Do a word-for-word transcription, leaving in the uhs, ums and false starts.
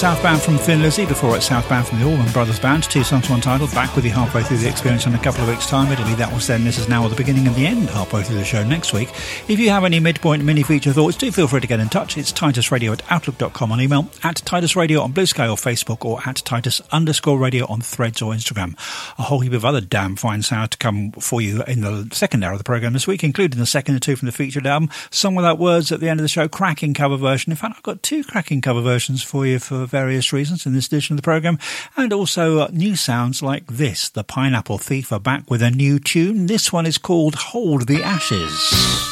Southbound from Thin Lizzy, before it Southbound from the Allman Brothers Band, two songs, one title. Back with you halfway through the experience in a couple of weeks' time. It'll be That Was Then, This Is Now, or the beginning and the end halfway through the show next week. If you have any midpoint mini feature thoughts, do feel free to get in touch. It's titus radio at outlook dot com on email, at Titus Radio on Blue Sky or Facebook, or at Titus underscore radio on Threads or Instagram. A whole heap of other damn fine sound to come for you in the second hour of the programme this week, including the second or two from the featured album, Song Without Words at the end of the show, cracking cover version. In fact, I've got two cracking cover versions for you for various reasons in this edition of the programme, and also uh, new sounds like this. The Pineapple Thief are back with a new tune. This one is called Hold the Ashes.